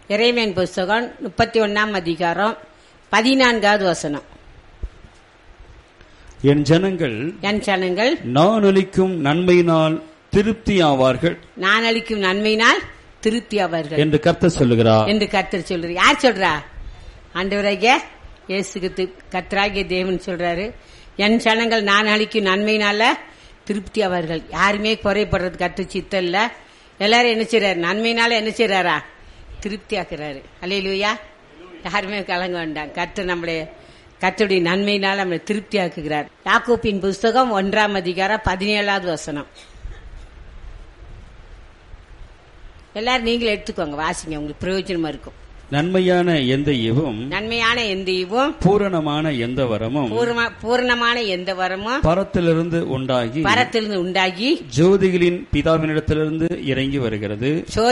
எரேமியாவின் புஸ்தகம் 31 அதிகாரம் 14வது வசனம். என் ஜனங்கள் நான் அளிக்கும் நன்மையினால் திருப்தி ஆவார்கள், நான் அளிக்கும் நன்மையினால் திருப்தி ஆவார்கள் என்று கர்த்தர் சொல்லுகிறார். யார் சொல்றா? ஆண்டவராகிய இயேசு கர்த்தராகிய தேவன் சொல்றாரு, என் ஜனங்கள் நான் அளிக்கும் நன்மையினால திருப்தி ஆவார்கள். யாருமே குறைபடுறது கர்த்தர் சித்தம் இல்ல. எல்லாரும் என்ன செய்யறாரு? நன்மையினால என்ன செய்யறாரா? திருப்தி ஆக்குறாரு. அல்லேலூயா. யாருமே கலங்க வேண்டாம். கர்த்தருடைய நன்மையினால் நம்மளை திருப்தி ஆக்குகிறார். யாக்கோபின் புஸ்தகம் 1 அதிகாரம் 17வது வசனம். எல்லாரும் நீங்களே எடுத்துக்கோங்க, வாசிங்க, உங்களுக்கு பிரயோஜனமா இருக்கும். நன்மையான எந்த ஈவும் பூரணமான எந்த வரமும் பரத்திலிருந்து உண்டாகி ஜோதிகளின் பிதாவினிடத்திலிருந்து இறங்கி வருகிறது.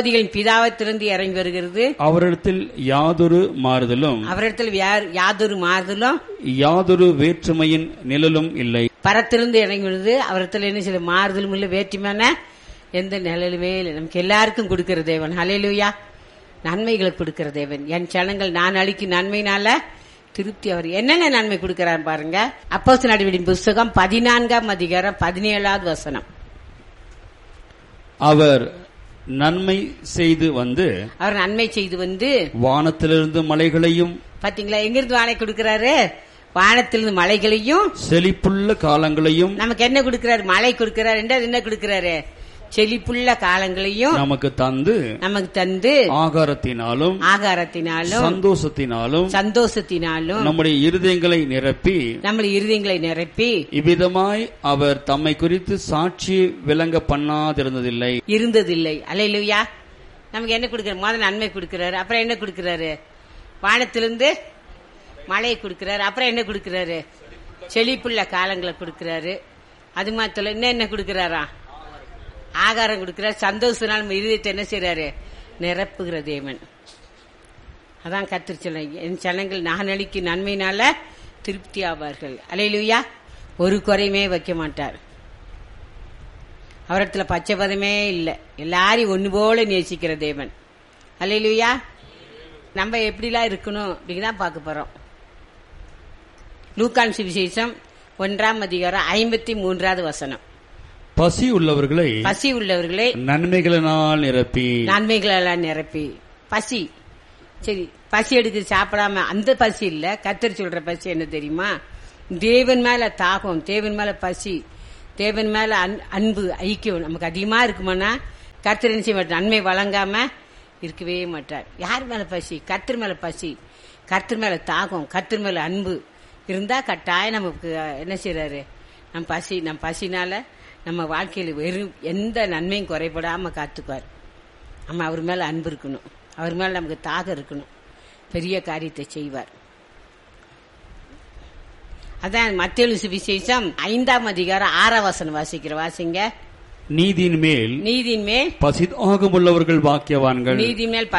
அவரிடத்தில் யாதொரு மாறுதலும் யாதொரு வேற்றுமையின் நிழலும் இல்லை. பரத்திலிருந்து இறங்கி வருது. அவரிடத்தில் என்ன சில மாறுதலும் இல்லை, வேற்றுமையான எந்த நிழலுமே இல்லை. நமக்கு எல்லாருக்கும் கொடுக்கிற தேவன். ஹல்லேலூயா. நன்மைகளை கொடுக்கிற தேவன். என் ஜனங்கள் நான் அளிக்கும் நன்மையினால திருப்தி. அவர் என்னென்ன நன்மை கொடுக்கிறார் பாருங்க. அப்போஸ்தலர் நடவடிக்கையின் புஸ்தகம் 14 அதிகாரம் 17வது வசனம். அவர் நன்மை செய்து வந்து வானத்திலிருந்து மலைகளையும், பாத்தீங்களா, எங்கிருந்து வானை கொடுக்கிறாரு? வானத்திலிருந்து மலைகளையும் செழிப்புள்ள காலங்களையும் நமக்கு என்ன கொடுக்கிறாரு? மழை கொடுக்கிறார். என்ன கொடுக்கிறாரு? செழிப்புள்ள காலங்களையும் நமக்கு தந்து ஆகாரத்தினாலும் சந்தோஷத்தினாலும் நம்முடைய இருதயங்களை நிரப்பி இவ்விதமாய் அவர் தம்மை குறித்து சாட்சி விளங்க பண்ணாதிருந்ததில்லை. அல்லேலூயா. நமக்கு என்ன கொடுக்கிறார்? முதல்ல நன்மை கொடுக்கிறாரு. அப்புறம் என்ன கொடுக்கிறாரு? வானத்திலிருந்து மழையை கொடுக்கிறாரு. அப்புறம் என்ன கொடுக்கிறாரு? செழிப்புள்ள காலங்களை கொடுக்கிறாரு. அது மாத்திரம் என்ன கொடுக்கிறாரா? ஆகாரம் கொடுக்கிறார். சந்தோஷத்தினால் நம்ம இருதயத்தை என்ன செய்யறாரு? நிரப்புகிற தேவன். அதான் கர்த்தர் சொல்றாங்க, என் ஜனங்கள் நான் அளிக்கும் நன்மையினால திருப்தி ஆவார்கள். அல்லேலூயா. ஒரு குறையுமே வைக்க மாட்டார். அவரிடத்துல பச்சைபதமே இல்லை. எல்லாரையும் ஒண்ணு போல நேசிக்கிற தேவன். அல்லேலூயா. நம்ம எப்படிலாம் இருக்கணும் அப்படிதான் பார்க்க போறோம். லூக்கான் சுவிசேஷம் 1 அதிகாரம் 53வது வசனம். பசி உள்ளவர்களை நன்மைகளால் நிரப்பி. பசி சரி, பசி எடுக்க சாப்பிடாம அந்த பசி இல்ல. கர்த்தர் சொல்ற பசி என்ன தெரியுமா? தேவன் மேல தாகம், தேவன் மேல பசி, தேவன் மேல அன்பு, ஐக்கியம் நமக்கு அதிகமா இருக்குமானா கர்த்தர் என்ன செய்ய மாட்டார்? நன்மை வழங்காம இருக்கவே மாட்டார். யார் மேல பசி? கர்த்தர் மேல பசி, கர்த்தர் மேல தாகம், கர்த்தர் மேல அன்பு இருந்தா கட்டாயம் நமக்கு என்ன செய்யறாரு? நம் பசினால நம்ம வாழ்க்கையில வெறும் எந்த நன்மையும் குறைபடாம காத்துக்குவார். நம்ம அவர் மேல அன்பு இருக்கணும், அவர் மேல நமக்கு தாகம் இருக்கணும், பெரிய காரியத்தை செய்வார். அதான் மத்தேயு சுவிசேஷம் 5 அதிகாரம் 6வது வசனம் வாசிங்க. நீதியின் மேல் பசிதாகம் உள்ளவர்கள் பாக்கியவான்கள். நீதியின் மேல்